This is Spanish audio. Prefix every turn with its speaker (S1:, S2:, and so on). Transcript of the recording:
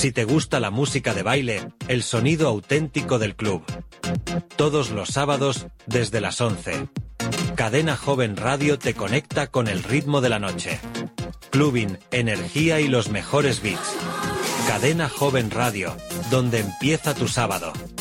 S1: Si te gusta la música de baile, el sonido auténtico del club. Todos los sábados, desde las 11. Cadena Joven Radio te conecta con el ritmo de la noche. Clubbing, energía y los mejores beats. Cadena Joven Radio, donde empieza tu sábado.